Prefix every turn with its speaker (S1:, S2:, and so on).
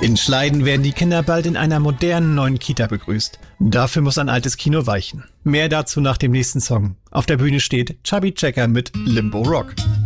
S1: In Schleiden werden die Kinder bald in einer modernen neuen Kita begrüßt. Dafür muss ein altes Kino weichen. Mehr dazu nach dem nächsten Song. Auf der Bühne steht Chubby Checker mit Limbo Rock.